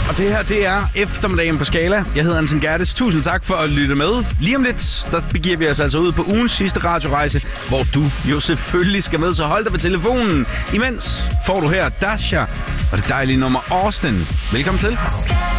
Og det her, det er eftermiddagen på Skala. Jeg hedder Anton Gerdes. Tusind tak for at lytte med. Lige om lidt, der begiver vi os altså ud på ugens sidste radiorejse, hvor du jo selvfølgelig skal med, så hold dig ved telefonen. Imens får du her Dasha og det dejlige nummer Austin. Velkommen til.